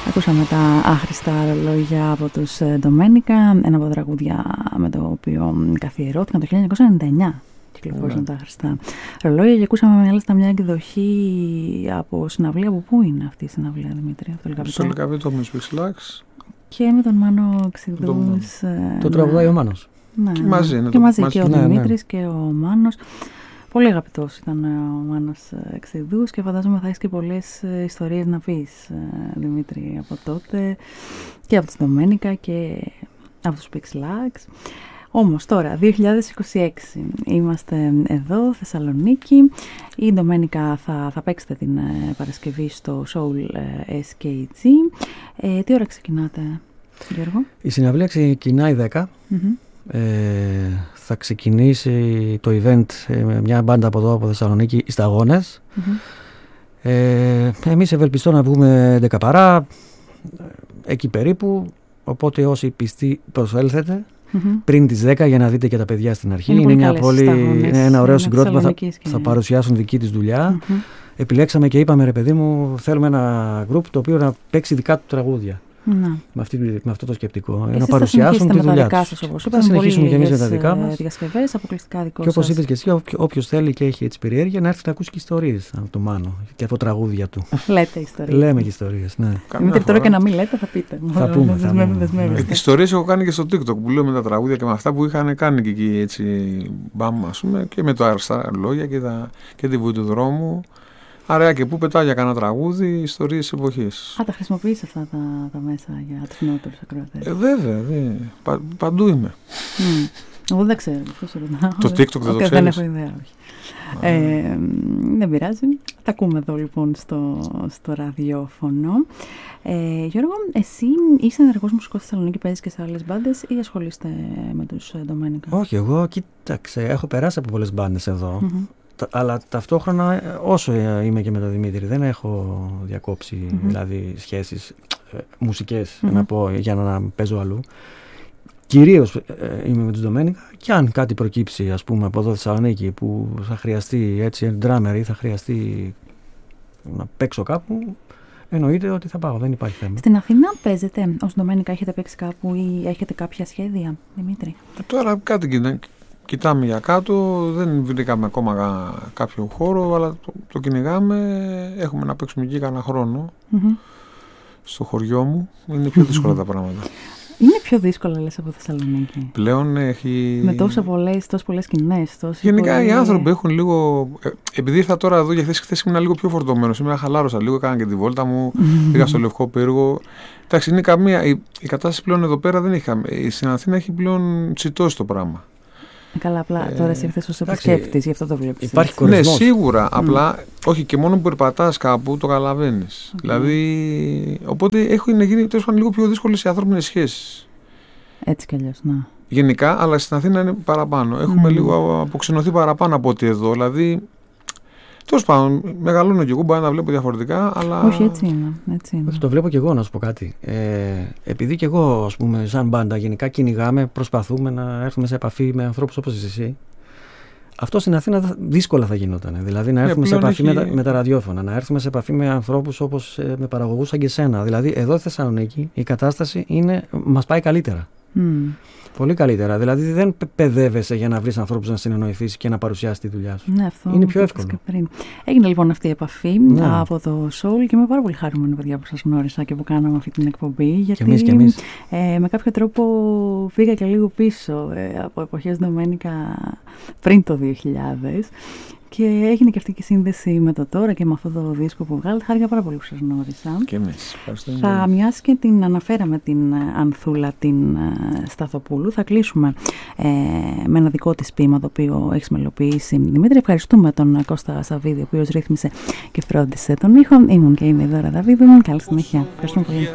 Ακούσαμε τα άχρηστα ρολόγια από τους Ντομένικα, ένα από τα τραγούδια με το οποίο καθιερώθηκαν το 1999. Κυκλοφόρησαν τα άχρηστα ρολόγια και ακούσαμε μάλιστα μια εκδοχή από συναυλία. Από πού είναι αυτή η συναυλία, Δημήτρη? Στο Λυκαβήτο με τους Pixelax. Και με τον Μάνο Ξηδούς. Το τραγουδάει ο Μάνος. Ναι, και μαζί είναι. Και μαζί και ο Δημήτρης και ο Μάνος. Πολύ αγαπητός ήταν ο Μάνος Ξηδούς και φαντάζομαι θα έχεις και πολλές ιστορίες να πεις, Δημήτρη, από τότε και από τους Ντομένικα και από τους Pixelax. Όμως τώρα, 2026, είμαστε εδώ, Θεσσαλονίκη. Η Ντομένικα θα παίξετε την Παρασκευή στο Soul SKG. Τι ώρα ξεκινάτε, Γιώργο? Η συναυλία ξεκινάει 10. Θα ξεκινήσει το event με μια μπάντα από εδώ από Θεσσαλονίκη, οι Σταγόνες. Εμείς ευελπιστώ να βγούμε 10 παρά, εκεί περίπου, οπότε όσοι πιστοί προσέλθετε πριν τις 10 για να δείτε και τα παιδιά στην αρχή. Είναι ένα ωραίο συγκρότημα, θα παρουσιάσουν δική της δουλειά. Επιλέξαμε και είπαμε, ρε παιδί μου, θέλουμε ένα group το οποίο να παίξει δικά του τραγούδια. Με αυτό το σκεπτικό. Να παρουσιάσουν τη δουλειά τους. Θα συνεχίσουμε και εμείς με τα δικά μας. Διασκευές, αποκλειστικά δικό και όπως είπες και εσύ, όποιος θέλει και έχει έτσι περιέργεια να έρθει να ακούσει και ιστορίες από το Μάνο και από τραγούδια του. Λέτε ιστορίες. Λέμε και ιστορίες, ναι. Δημήτρη, τώρα και να μην λέτε θα πείτε. Θα πούμε. Ιστορίες έχω κάνει και στο TikTok που λέω με τα τραγούδια και με αυτά που είχαν κάνει και εκεί έτσι μπαμ, ας πούμε, και με το άχρηστα λόγια και τη βουή του δρόμου. Άρα και πού πετάει για κανένα τραγούδι, ιστορίες της εποχής. Τα χρησιμοποιείς αυτά τα μέσα για τους νεότερους ακροατές? Βέβαια, παντού είμαι. Εγώ δεν ξέρω. Το TikTok δεν το ξέρεις? Δεν έχω ιδέα, όχι. Δεν πειράζει. Τα ακούμε εδώ λοιπόν στο ραδιόφωνο. Γιώργο, εσύ είσαι ενεργός μουσικός στη Θεσσαλονίκη, παίζεις και σε άλλες μπάντες ή ασχολείστε με τους Ντομένικα? Όχι, εγώ κοίταξε, έχω περάσει από πολλές μπάντες εδώ. Αλλά ταυτόχρονα όσο είμαι και με τον Δημήτρη δεν έχω διακόψει δηλαδή σχέσεις μουσικές να πω, για να παίζω αλλού. Κυρίως είμαι με τους Ντομένικα και αν κάτι προκύψει ας πούμε από εδώ Θεσσαλονίκη που θα χρειαστεί έτσι drummer ή θα χρειαστεί να παίξω κάπου, εννοείται ότι θα πάω, δεν υπάρχει θέμα. Στην Αθήνα παίζετε ως Ντομένικα, έχετε παίξει κάπου ή έχετε κάποια σχέδια, Δημήτρη? Τώρα κάτι κοιτάμε για κάτω, δεν βρήκαμε ακόμα κάποιο χώρο, αλλά το κυνηγάμε. Έχουμε να παίξουμε εκεί κανένα χρόνο. Στο χωριό μου είναι πιο δύσκολα τα πράγματα. Είναι πιο δύσκολα, λες, από Θεσσαλονίκη? Πλέον έχει... Με τόσες πολλές σκηνές. Γενικά οι άνθρωποι έχουν λίγο... Επειδή ήρθα τώρα εδώ για χθες ήμουν λίγο πιο φορτωμένος. Σήμερα χαλάρωσα λίγο, έκανα και τη βόλτα μου, πήγα στο Λευκό Πύργο. Εντάξει, είναι καμία... Η κατάσταση πλέον εδώ πέρα δεν έχει... Στην Αθήνα έχει πλέον τσιτώσει το πράγμα. Καλά, απλά τώρα εσύ ήρθες ως επισκέπτης, γι' αυτό το βλέπεις. Υπάρχει κορεσμός. Ναι, σίγουρα. Απλά, όχι, και μόνο που περπατάς κάπου το καταλαβαίνεις. Δηλαδή, οπότε έχουν γίνει τέλος πάντων λίγο πιο δύσκολες οι ανθρώπινες σχέσεις. Έτσι κι αλλιώς, να. Γενικά, αλλά στην Αθήνα είναι παραπάνω. Έχουμε λίγο αποξενωθεί παραπάνω από ότι εδώ. Δηλαδή, τέλος πάντων, μεγαλώνω κι εγώ, μπορεί να τα βλέπω διαφορετικά, αλλά... Όχι, έτσι είναι. Όχι, το βλέπω κι εγώ, να σου πω κάτι. Επειδή κι εγώ, ας πούμε, σαν μπάντα, γενικά κυνηγάμε, προσπαθούμε να έρθουμε σε επαφή με ανθρώπους όπως εσύ. Αυτό στην Αθήνα δύσκολα θα γινόταν. Δηλαδή, να έρθουμε σε επαφή με τα ραδιόφωνα, να έρθουμε σε επαφή με ανθρώπους όπως με παραγωγούς σαν και εσένα. Δηλαδή, εδώ στη Θεσσαλονίκη η κατάσταση μας πάει καλύτερα. Πολύ καλύτερα. Δηλαδή δεν παιδεύεσαι για να βρεις ανθρώπους να συνεννοηθείς και να παρουσιάσεις τη δουλειά σου. Ναι, αυτό είναι πιο εύκολο. Έγινε λοιπόν αυτή η επαφή από το Soul και είμαι πάρα πολύ χαρούμενη, παιδιά, που σας γνώρισα και που κάναμε αυτή την εκπομπή. Γιατί και εμείς. Με κάποιο τρόπο πήγα και λίγο πίσω από εποχές Ντομένικα πριν το 2000. Και έγινε και αυτή η σύνδεση με το τώρα και με αυτό το δίσκο που βγάλετε. Χάρηκα πάρα πολύ που σας γνώρισα. Και εμείς. Θα μοιάσει και την αναφέραμε την Ανθούλα την Σταθοπούλου. Θα κλείσουμε με ένα δικό της ποίημα το οποίο έχεις μελοποιήσει, Δημήτρη. Ευχαριστούμε τον Κώστα Σαββίδη, ο οποίος ρύθμισε και φρόντισε τον ήχο. Ήμουν και είμαι η Δώρα Δαβίδου. Καλή συνέχεια. Ευχαριστούμε πολύ.